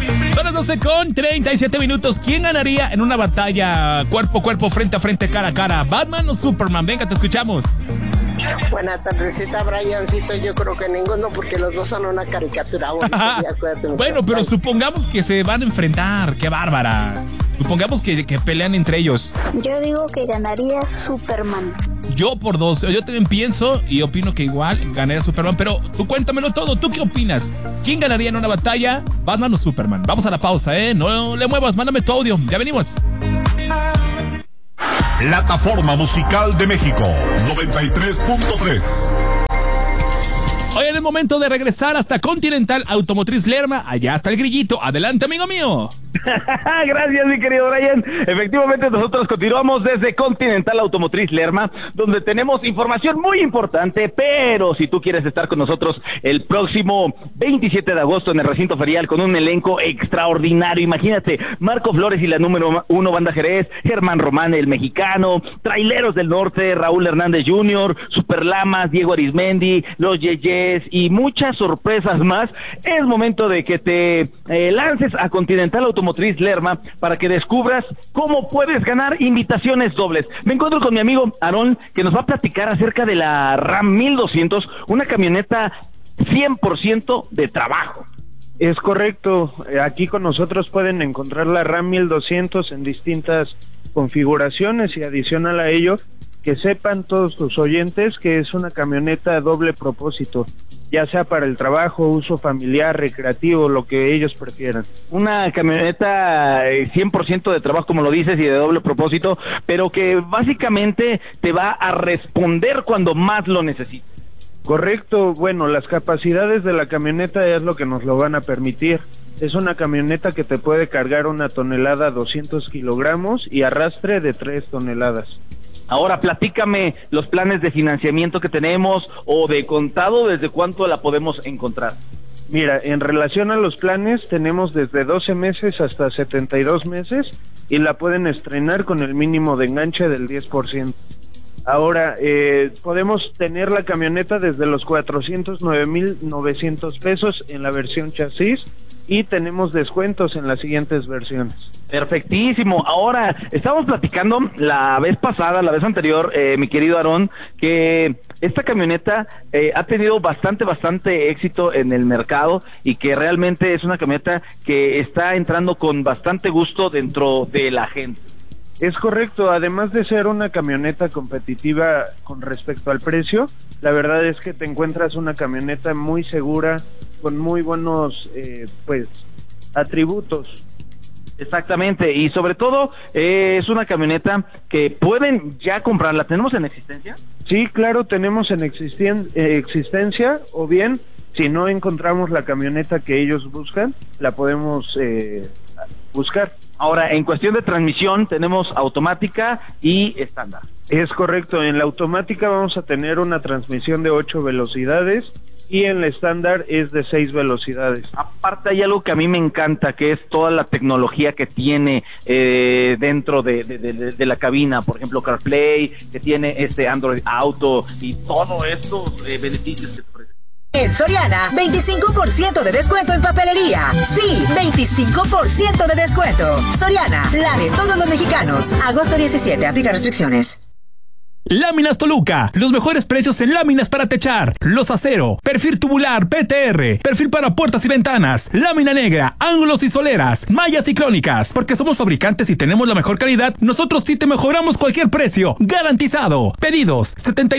Son las 12:37. ¿Quién ganaría en una batalla cuerpo a cuerpo, frente a frente, cara a cara? ¿Batman o Superman? Venga, te escuchamos. Buenas tardecita, Briancito. Yo creo que ninguno, porque los dos son una caricatura. Bueno, pero supongamos que se van a enfrentar. ¡Qué bárbara! Supongamos que pelean entre ellos. Yo digo que ganaría Superman. Yo por dos. Yo también pienso y opino que igual ganaría Superman. Pero tú cuéntamelo todo. ¿Tú qué opinas? ¿Quién ganaría en una batalla? ¿Batman o Superman? Vamos a la pausa, ¿eh? No le muevas. Mándame tu audio. Ya venimos. Plataforma Musical de México 93.3. Hoy en el momento de regresar hasta Continental Automotriz Lerma. Allá está el grillito. Adelante, amigo mío. Gracias, mi querido Brian. Efectivamente, nosotros continuamos desde Continental Automotriz Lerma, donde tenemos información muy importante, pero si tú quieres estar con nosotros el próximo 27 de agosto en el recinto ferial con un elenco extraordinario, imagínate, Marco Flores y la número 1 Banda Jerez, Germán Román el mexicano, Traileros del Norte, Raúl Hernández Jr., Superlamas, Diego Arismendi, Los Yeyes y muchas sorpresas más, es momento de que te lances a Continental Automotriz Lerma para que descubras cómo puedes ganar invitaciones dobles. Me encuentro con mi amigo Aarón, que nos va a platicar acerca de la RAM 1200, una camioneta 100% de trabajo. Es correcto, aquí con nosotros pueden encontrar la RAM 1200 en distintas configuraciones y adicional a ello, que sepan todos tus oyentes que es una camioneta doble propósito, ya sea para el trabajo, uso familiar, recreativo, lo que ellos prefieran. Una camioneta 100% de trabajo, como lo dices, y de doble propósito, pero que básicamente te va a responder cuando más lo necesites. Correcto, bueno, las capacidades de la camioneta es lo que nos lo van a permitir. Es una camioneta que te puede cargar 1 tonelada, 200 kilogramos y arrastre de 3 toneladas. Ahora, platícame los planes de financiamiento que tenemos o de contado, ¿desde cuánto la podemos encontrar? Mira, en relación a los planes, tenemos desde 12 meses hasta 72 meses y la pueden estrenar con el mínimo de enganche del 10%. Ahora, podemos tener la camioneta desde los 409,900 pesos en la versión chasis y tenemos descuentos en las siguientes versiones. Perfectísimo. Ahora, estábamos platicando la vez pasada, la vez anterior, mi querido Aarón, que esta camioneta ha tenido bastante éxito en el mercado y que realmente es una camioneta que está entrando con bastante gusto dentro de la gente. Es correcto, además de ser una camioneta competitiva con respecto al precio, la verdad es que te encuentras una camioneta muy segura, con muy buenos atributos. Exactamente, y sobre todo es una camioneta que pueden ya comprarla. ¿Tenemos en existencia? Sí, claro, tenemos en existencia, o bien, si no encontramos la camioneta que ellos buscan, la podemos buscar. Ahora, en cuestión de transmisión, tenemos automática y estándar. Es correcto, en la automática vamos a tener una transmisión de 8 velocidades y en la estándar es de 6 velocidades. Aparte hay algo que a mí me encanta, que es toda la tecnología que tiene dentro de la cabina, por ejemplo CarPlay, que tiene Android Auto y todos estos beneficios que ofrece. En Soriana, 25% de descuento en papelería. Sí, 25% de descuento. Soriana, la de todos los mexicanos. Agosto 17, aplica restricciones. Láminas Toluca, los mejores precios en láminas para techar, los acero, perfil tubular, PTR, perfil para puertas y ventanas, lámina negra, ángulos y soleras, mallas y crónicas. Porque somos fabricantes y tenemos la mejor calidad, nosotros sí te mejoramos cualquier precio, garantizado. Pedidos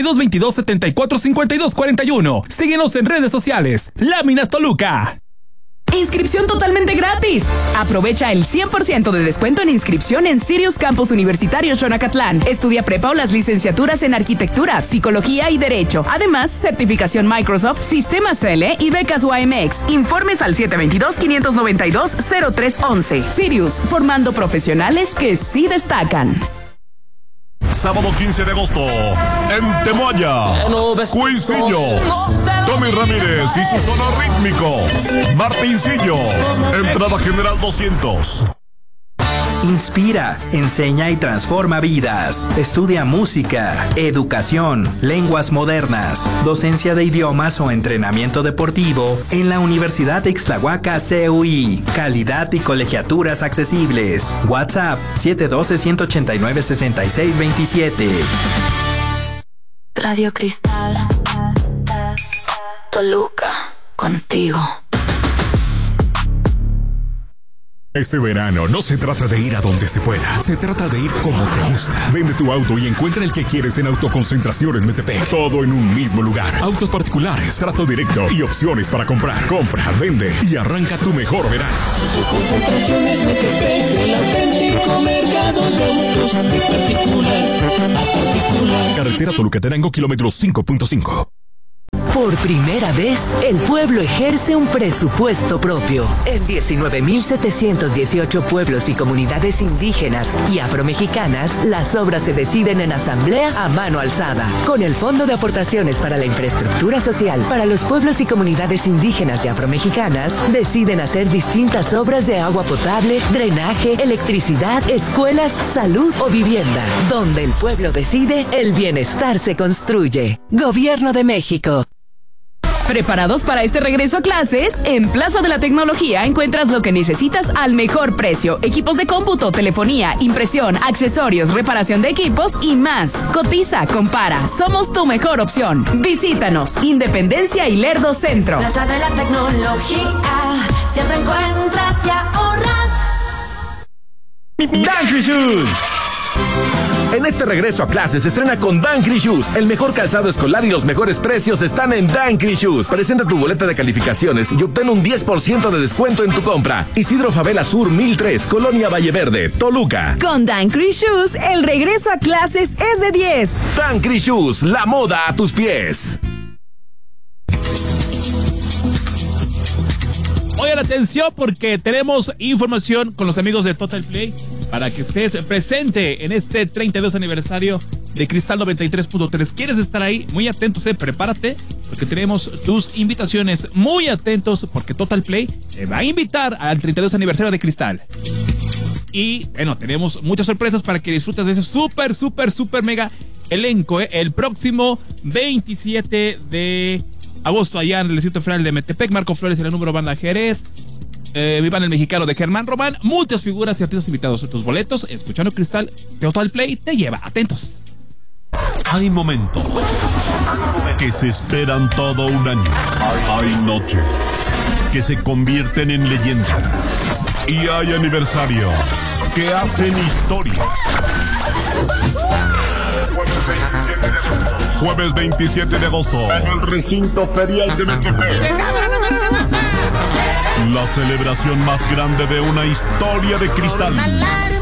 7222-745241. Síguenos en redes sociales. Láminas Toluca. Inscripción totalmente gratis. Aprovecha el 100% de descuento en inscripción en Sirius Campus Universitario Xonacatlán. Estudia prepa o las licenciaturas en Arquitectura, Psicología y Derecho. Además, certificación Microsoft, Sistemas CL y becas UAMX. Informes al 722-592-0311. Sirius, formando profesionales que sí destacan. Sábado 15 de agosto, en Temoaya, Cuisillos, Tommy Ramírez y sus sonos rítmicos, Martincillos, entrada general 200. Inspira, enseña y transforma vidas. Estudia música, educación, lenguas modernas, docencia de idiomas o entrenamiento deportivo en la Universidad de Ixtlahuaca CUI. Calidad y colegiaturas accesibles. WhatsApp 712-189-6627. Radio Cristal, Toluca, contigo. Este verano no se trata de ir a donde se pueda, se trata de ir como te gusta. Vende tu auto y encuentra el que quieres en Autoconcentraciones Metepec. Todo en un mismo lugar. Autos particulares, trato directo y opciones para comprar. Compra, vende y arranca tu mejor verano. Autoconcentraciones Metepec, el auténtico mercado de autos de particular a particular. Carretera Toluca-Tenango, kilómetro 5.5. Por primera vez, el pueblo ejerce un presupuesto propio. En 19.718 pueblos y comunidades indígenas y afromexicanas, las obras se deciden en asamblea a mano alzada. Con el Fondo de Aportaciones para la Infraestructura Social para los pueblos y comunidades indígenas y afromexicanas, deciden hacer distintas obras de agua potable, drenaje, electricidad, escuelas, salud o vivienda. Donde el pueblo decide, el bienestar se construye. Gobierno de México. ¿Preparados para este regreso a clases? En Plaza de la Tecnología encuentras lo que necesitas al mejor precio. Equipos de cómputo, telefonía, impresión, accesorios, reparación de equipos y más. Cotiza, compara. Somos tu mejor opción. Visítanos. Independencia y Lerdo Centro. Plaza de la Tecnología. Siempre encuentras y ahorras. Dancry Shoes. En este regreso a clases se estrena con Dancry Shoes. El mejor calzado escolar y los mejores precios están en Dancry Shoes. Presenta tu boleta de calificaciones y obtén un 10% de descuento en tu compra. Isidro Favela Sur 1003, Colonia Valle Verde, Toluca. Con Dancry Shoes, el regreso a clases es de 10. Dancry Shoes, la moda a tus pies. Oigan, atención porque tenemos información con los amigos de Total Play para que estés presente en este 32 aniversario de Cristal 93.3. ¿Quieres estar ahí? Muy atentos, prepárate porque tenemos tus invitaciones. Muy atentos porque Total Play te va a invitar al 32 aniversario de Cristal. Y bueno, tenemos muchas sorpresas para que disfrutes de ese súper mega elenco. El próximo 27 de agosto allá en el Distrito Federal de Metepec, Marco Flores en el número Banda Jerez, Vivan el Mexicano de Germán Román, muchas figuras y artistas invitados. Tus boletos, escuchando Cristal, Total Play te lleva. Atentos. Hay momentos que se esperan todo un año. Hay noches que se convierten en leyenda. Y hay aniversarios que hacen historia. Jueves 27 de agosto, en el recinto ferial de Metepec. La celebración más grande de una historia de Cristal.